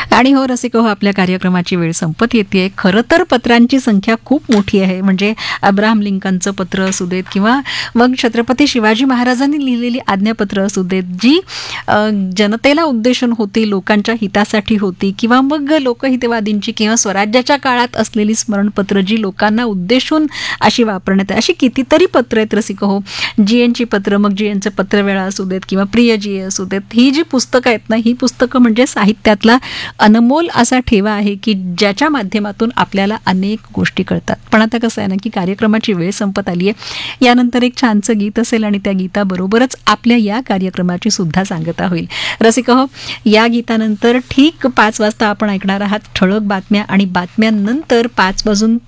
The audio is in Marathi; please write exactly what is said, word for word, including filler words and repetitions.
आणि हो रसिक हो, आपल्या कार्यक्रमाची वेळ संपत येते. खरं तर पत्रांची संख्या खूप मोठी आहे. म्हणजे अब्राहम लिंकनचं पत्र असू देत किंवा मग छत्रपती शिवाजी महाराजांनी लिहिलेली आज्ञापत्र असू देत, जी अ, जनतेला उद्देशून होती, लोकांच्या हितासाठी होती, किंवा मग लोकहितवादींची किंवा स्वराज्याच्या काळात असलेली स्मरणपत्र जी लोकांना उद्देशून अशी वापरण्यात आहे. अशी कितीतरी पत्र आहेत रसिक हो. जी एनची पत्र, मग जी एनचं पत्रवेळा असू देत किंवा प्रिय जी ए असू देत, ही जी पुस्तकं आहेत ना, ही पुस्तकं म्हणजे साहित्यातला अनमोल असा ठेवा आहे की ज्याच्या माध्यमातून आपल्याला अनेक गोष्टी कळतात. पण आता कसं आहे ना की कार्यक्रमाची वेळ संपत आली आहे. यानंतर एक छानसं गीत असेल आणि त्या गीताबरोबरच आपल्या या कार्यक्रमाची सुद्धा सांगता होईल. रसिक हो, या गीतानंतर ठीक पाच वाजता आपण ऐकणार आहात ठळक बातम्या आणि बातम्यांनंतर पाच वाजून